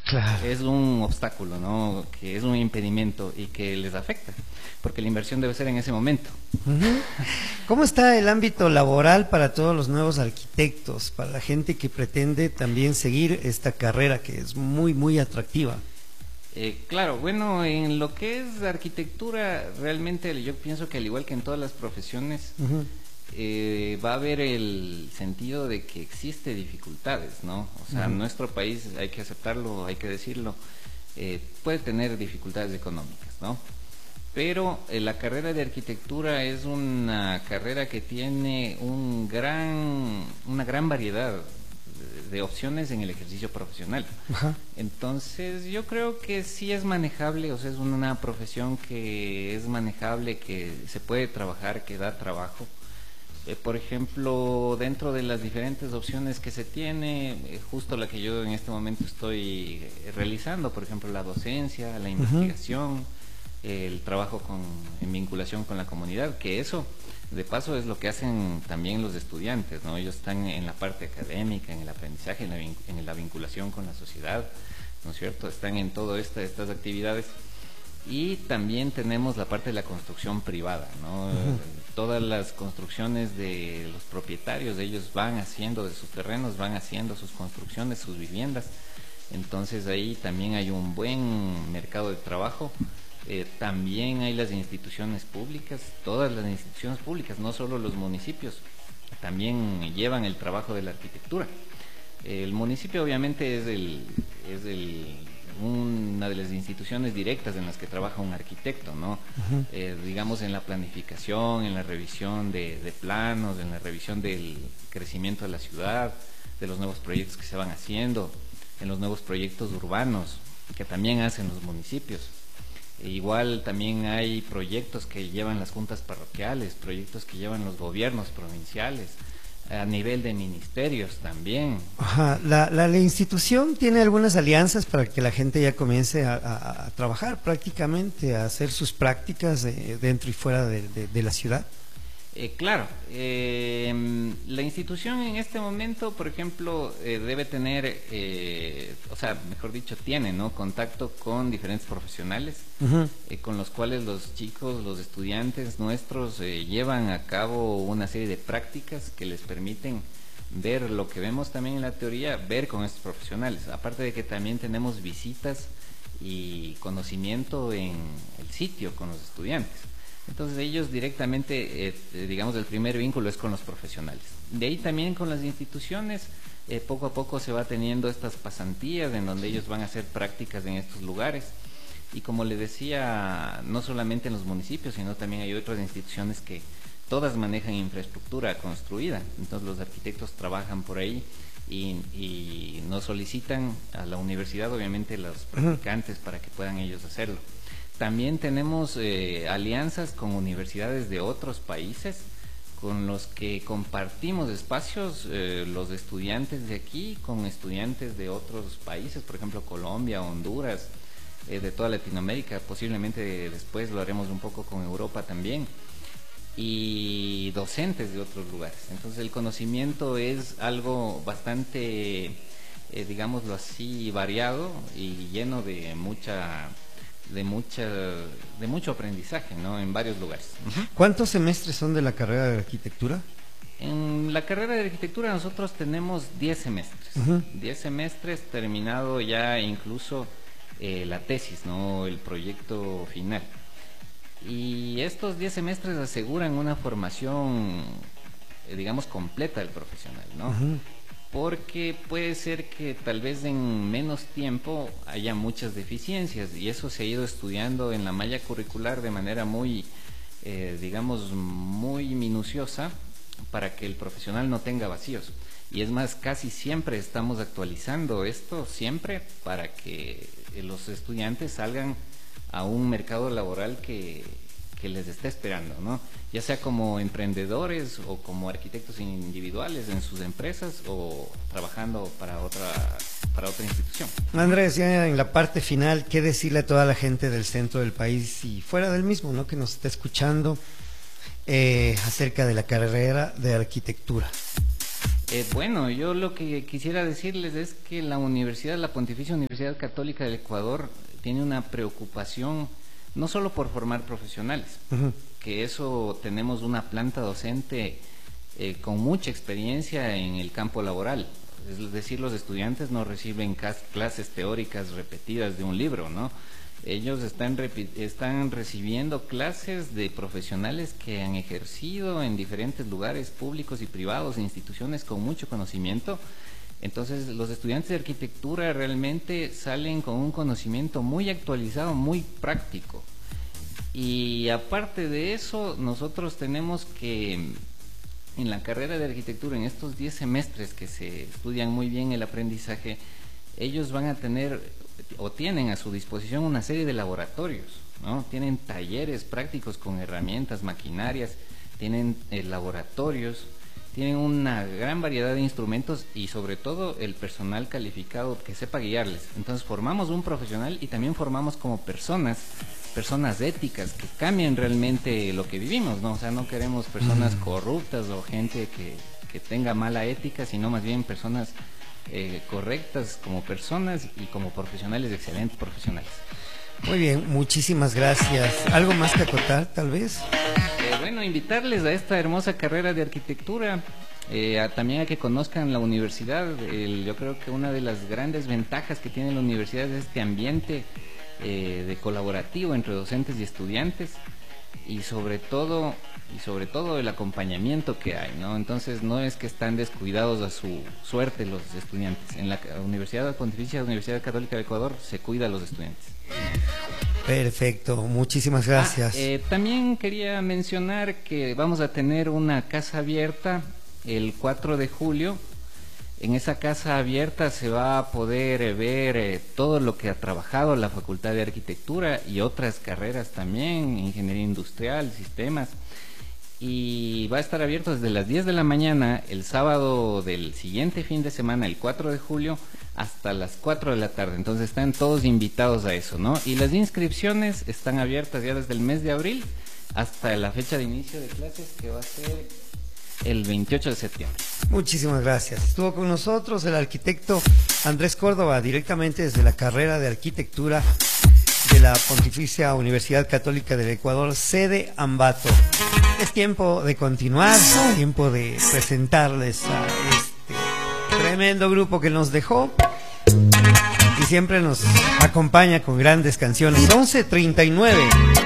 Claro. Es un obstáculo, ¿no? Que es un impedimento y que les afecta, porque la inversión debe ser en ese momento. Ujú. ¿Cómo está el ámbito laboral para todos los nuevos arquitectos, para la gente que pretende también seguir esta carrera que es muy, muy atractiva? Claro, bueno, en lo que es arquitectura, realmente yo pienso que al igual que en todas las profesiones, Ujú. va a haber el sentido de que existe dificultades, ¿no? O sea, nuestro país, hay que aceptarlo, hay que decirlo, puede tener dificultades económicas, ¿no? Pero la carrera de arquitectura es una carrera que tiene una gran variedad de opciones en el ejercicio profesional. Ajá. Entonces yo creo que sí es manejable, o sea, es una profesión que es manejable, que se puede trabajar, que da trabajo. Por ejemplo, dentro de las diferentes opciones que se tiene, justo la que yo en este momento estoy realizando, por ejemplo, la docencia, la investigación, el trabajo en vinculación con la comunidad, que eso, de paso, es lo que hacen también los estudiantes, ¿no? Ellos están en la parte académica, en el aprendizaje, en la vinculación con la sociedad, ¿no es cierto? Están en todas estas actividades. Y también tenemos la parte de la construcción privada, ¿no? Todas las construcciones de los propietarios, ellos van haciendo de sus terrenos, van haciendo sus construcciones, sus viviendas. Entonces ahí también hay un buen mercado de trabajo. También hay las instituciones públicas, todas las instituciones públicas, no solo los municipios, también llevan el trabajo de la arquitectura. El municipio obviamente una de las instituciones directas en las que trabaja un arquitecto, ¿no? Digamos en la planificación, en la revisión de planos, en la revisión del crecimiento de la ciudad, de los nuevos proyectos que se van haciendo, en los nuevos proyectos urbanos que también hacen los municipios. Igual también hay proyectos que llevan las juntas parroquiales, proyectos que llevan los gobiernos provinciales, a nivel de ministerios también. Ajá. La institución tiene algunas alianzas para que la gente ya comience a trabajar prácticamente, a hacer sus prácticas dentro y fuera de la ciudad. Claro, la institución en este momento, por ejemplo, debe tener, o sea, mejor dicho, tiene, ¿no?, contacto con diferentes profesionales, con los cuales los chicos, los estudiantes nuestros llevan a cabo una serie de prácticas que les permiten ver lo que vemos también en la teoría, ver con estos profesionales. Aparte de que también tenemos visitas y conocimiento en el sitio con los estudiantes. Entonces ellos directamente, digamos, el primer vínculo es con los profesionales. De ahí también con las instituciones, poco a poco se va teniendo estas pasantías en donde ellos van a hacer prácticas en estos lugares. Y como le decía, no solamente en los municipios, sino también hay otras instituciones que todas manejan infraestructura construida. Entonces los arquitectos trabajan por ahí y nos solicitan a la universidad, obviamente, los practicantes para que puedan ellos hacerlo. También tenemos alianzas con universidades de otros países con los que compartimos espacios, los estudiantes de aquí con estudiantes de otros países, por ejemplo Colombia, Honduras, de toda Latinoamérica, posiblemente después lo haremos un poco con Europa también, y docentes de otros lugares. Entonces el conocimiento es algo bastante, digámoslo así, variado y lleno de mucho aprendizaje, ¿no?, en varios lugares. ¿Cuántos semestres son de la carrera de arquitectura? En la carrera de arquitectura nosotros tenemos 10 semestres. 10 semestres, terminado ya incluso la tesis, ¿no?, el proyecto final. Y estos 10 semestres aseguran una formación, digamos, completa del profesional, ¿no? Porque puede ser que tal vez en menos tiempo haya muchas deficiencias y eso se ha ido estudiando en la malla curricular de manera muy, digamos, muy minuciosa para que el profesional no tenga vacíos. Y es más, casi siempre estamos actualizando esto, siempre, para que los estudiantes salgan a un mercado laboral que les está esperando, ¿no? Ya sea como emprendedores o como arquitectos individuales en sus empresas o trabajando para otra institución. Andrés, ya en la parte final, ¿qué decirle a toda la gente del centro del país y fuera del mismo, ¿no?, que nos está escuchando acerca de la carrera de arquitectura? Bueno, yo lo que quisiera decirles es que la Pontificia Universidad Católica del Ecuador tiene una preocupación no solo por formar profesionales, que eso tenemos una planta docente con mucha experiencia en el campo laboral. Es decir, los estudiantes no reciben clases teóricas repetidas de un libro, ¿no? Ellos están recibiendo clases de profesionales que han ejercido en diferentes lugares públicos y privados, instituciones con mucho conocimiento. Entonces, los estudiantes de arquitectura realmente salen con un conocimiento muy actualizado, muy práctico. Y aparte de eso, nosotros tenemos que, en la carrera de arquitectura, en estos 10 semestres que se estudian muy bien el aprendizaje, ellos van a tener o tienen a su disposición una serie de laboratorios, ¿no? Tienen talleres prácticos con herramientas, maquinarias, tienen laboratorios, tienen una gran variedad de instrumentos y sobre todo el personal calificado que sepa guiarles. Entonces formamos un profesional y también formamos como personas éticas que cambien realmente lo que vivimos, ¿no? O sea, no queremos personas corruptas o gente que tenga mala ética, sino más bien personas correctas como personas y como profesionales, excelentes profesionales. Muy bien, muchísimas gracias. ¿Algo más que acotar, tal vez? Bueno, invitarles a esta hermosa carrera de arquitectura, también a que conozcan la universidad. Yo creo que una de las grandes ventajas que tiene la universidad es este ambiente de colaborativo entre docentes y estudiantes, y sobre todo el acompañamiento que hay, ¿no? Entonces no es que están descuidados a su suerte los estudiantes. En la Universidad Pontificia Universidad Católica del Ecuador se cuida a los estudiantes. Perfecto, muchísimas gracias. También quería mencionar que vamos a tener una casa abierta el 4 de julio. En esa casa abierta se va a poder ver todo lo que ha trabajado la Facultad de Arquitectura y otras carreras también, ingeniería industrial, sistemas, y va a estar abierto desde las 10 de la mañana el sábado del siguiente fin de semana, el 4 de julio, hasta las 4 de la tarde. Entonces están todos invitados a eso, ¿no? Y las inscripciones están abiertas ya desde el mes de abril hasta la fecha de inicio de clases, que va a ser el 28 de septiembre. Muchísimas gracias. Estuvo con nosotros el arquitecto Andrés Córdoba, directamente desde la carrera de arquitectura de la Pontificia Universidad Católica del Ecuador, sede Ambato. Es tiempo de continuar, tiempo de presentarles a este tremendo grupo que nos dejó y siempre nos acompaña con grandes canciones. 11:39.